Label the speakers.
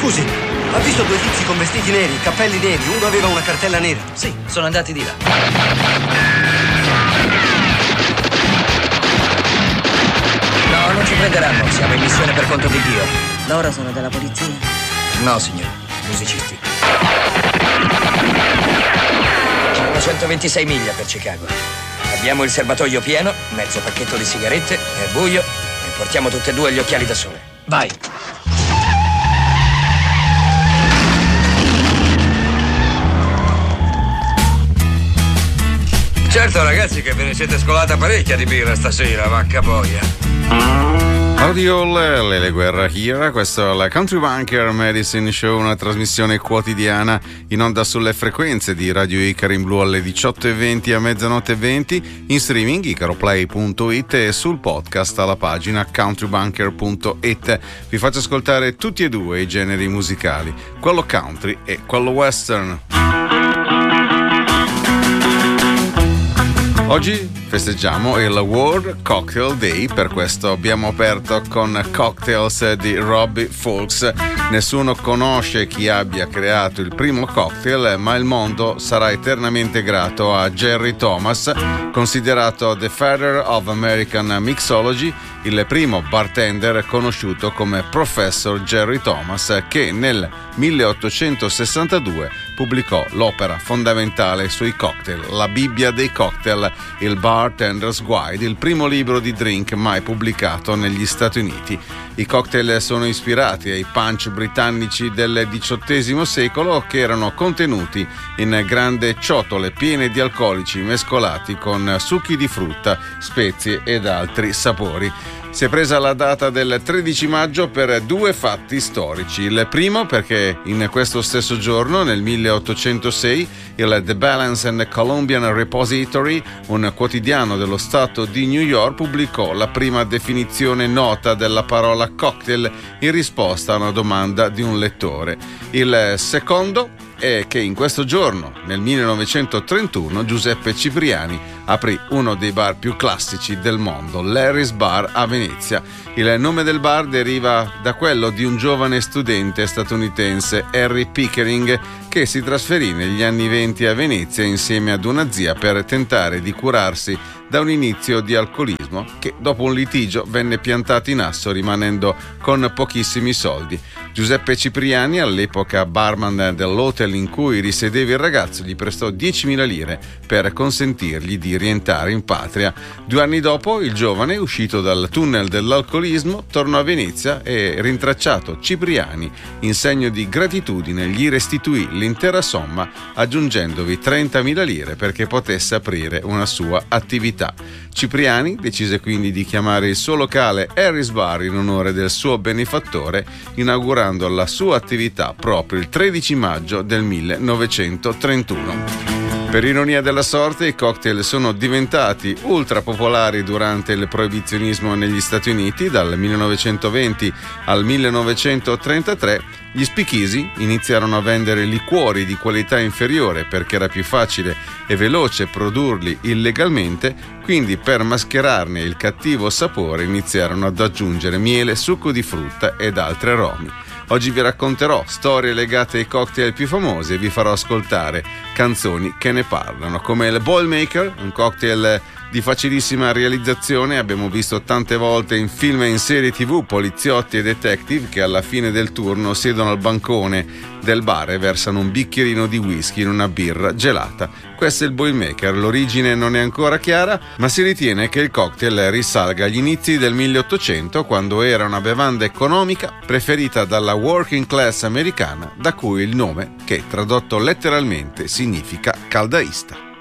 Speaker 1: Scusi, ha visto due tizi con vestiti neri, cappelli neri, uno aveva una cartella nera?
Speaker 2: Sì, sono andati di là. No, non ci prenderanno, siamo in missione per conto di Dio.
Speaker 3: Loro sono della polizia?
Speaker 2: No, signore, musicisti. Sono 126 miglia per Chicago. Abbiamo il serbatoio pieno, mezzo pacchetto di sigarette, è buio e portiamo tutte e due gli occhiali da sole. Vai!
Speaker 4: Certo ragazzi che ve ne siete scolata parecchia di birra stasera, vacca boia.
Speaker 5: Audio Lele Guerra Hira, questo è la Country Bunker Medicine Show, una trasmissione quotidiana in onda sulle frequenze di Radio Icaro in blu alle 18:20 a mezzanotte 20, in streaming icaroplay.it e sul podcast alla pagina countrybunker.it. Vi faccio ascoltare tutti e due i generi musicali, quello country e quello western. Oggi festeggiamo il World Cocktail Day, per questo abbiamo aperto con Cocktails di Robbie Fulks. Nessuno conosce chi abbia creato il primo cocktail, ma il mondo sarà eternamente grato a Jerry Thomas, considerato the father of American mixology, il primo bartender conosciuto come Professor Jerry Thomas, che nel 1862 pubblicò l'opera fondamentale sui cocktail, la Bibbia dei cocktail, il Bartender's Guide, il primo libro di drink mai pubblicato negli Stati Uniti. I cocktail sono ispirati ai punch britannici del XVIII secolo, che erano contenuti in grandi ciotole piene di alcolici mescolati con succhi di frutta, spezie ed altri sapori. Si è presa la data del 13 maggio per due fatti storici. Il primo perché in questo stesso giorno, nel 1806, il The Balance and Columbian Repository, un quotidiano dello stato di New York, pubblicò la prima definizione nota della parola cocktail in risposta a una domanda di un lettore. Il secondo è che in questo giorno, nel 1931, Giuseppe Cipriani aprì uno dei bar più classici del mondo, Larry's Bar a Venezia. Il nome del bar deriva da quello di un giovane studente statunitense, Harry Pickering, che si trasferì negli anni 20 a Venezia insieme ad una zia per tentare di curarsi da un inizio di alcolismo che dopo un litigio venne piantato in asso, rimanendo con pochissimi soldi. Giuseppe Cipriani, all'epoca barman dell'hotel in cui risiedeva il ragazzo, gli prestò 10.000 lire per consentirgli di rientrare in patria. 2 anni dopo, il giovane, uscito dal tunnel dell'alcolismo, tornò a Venezia e, rintracciato Cipriani, in segno di gratitudine gli restituì l'intera somma, aggiungendovi 30.000 lire perché potesse aprire una sua attività. Cipriani decise quindi di chiamare il suo locale Harry's Bar in onore del suo benefattore, inaugurando la sua attività proprio il 13 maggio del 1931. Per ironia della sorte, i cocktail sono diventati ultra popolari durante il proibizionismo negli Stati Uniti. Dal 1920 al 1933 gli speakeasy iniziarono a vendere liquori di qualità inferiore perché era più facile e veloce produrli illegalmente, quindi per mascherarne il cattivo sapore iniziarono ad aggiungere miele, succo di frutta ed altri aromi. Oggi vi racconterò storie legate ai cocktail più famosi e vi farò ascoltare canzoni che ne parlano, come il Boilmaker, un cocktail di facilissima realizzazione. Abbiamo visto tante volte in film e in serie TV poliziotti e detective che alla fine del turno siedono al bancone del bar e versano un bicchierino di whisky in una birra gelata. Questo è il Boilmaker. L'origine non è ancora chiara, ma si ritiene che il cocktail risalga agli inizi del 1800, quando era una bevanda economica preferita dalla working class americana, da cui il nome che tradotto letteralmente significa caldaista.